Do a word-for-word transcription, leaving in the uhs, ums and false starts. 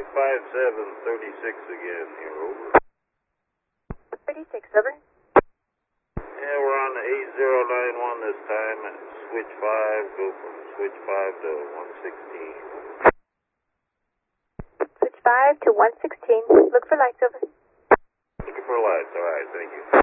five seven thirty-six again here, over. thirty-six, over. Yeah, we're on the eight zero nine one this time. Switch five, go from switch five to one sixteen. Switch five to one sixteen. Look for lights, over. Looking for lights, alright, thank you.